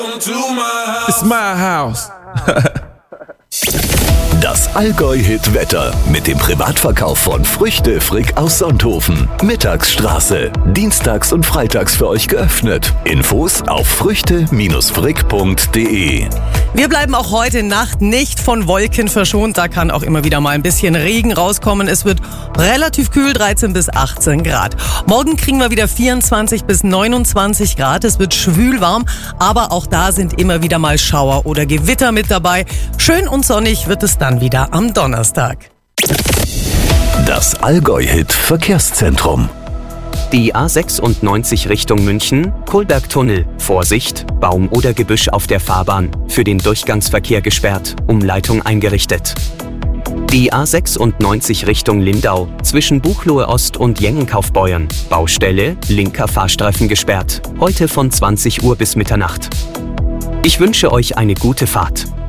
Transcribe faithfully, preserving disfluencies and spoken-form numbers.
It's my house. Das Allgäu-Hit-Wetter mit dem Privatverkauf von Früchte Frick aus Sonthofen. Mittagsstraße. Dienstags und freitags für euch geöffnet. Infos auf früchte frick punkt de. Wir bleiben auch heute Nacht nicht von Wolken verschont. Da kann auch immer wieder mal ein bisschen Regen rauskommen. Es wird relativ kühl, dreizehn bis achtzehn Grad. Morgen kriegen wir wieder vierundzwanzig bis neunundzwanzig Grad. Es wird schwül warm, aber auch da sind immer wieder mal Schauer oder Gewitter mit dabei. Schön und sonnig wird es dann wieder am Donnerstag. Das Allgäu-Hit-Verkehrszentrum. Die A sechsundneunzig Richtung München, Kohlbergtunnel. Vorsicht, Baum oder Gebüsch auf der Fahrbahn. Für den Durchgangsverkehr gesperrt, Umleitung eingerichtet. Die A sechsundneunzig Richtung Lindau, zwischen Buchloe Ost und Jengenkaufbeuern. Baustelle, linker Fahrstreifen gesperrt. Heute von zwanzig Uhr bis Mitternacht. Ich wünsche euch eine gute Fahrt.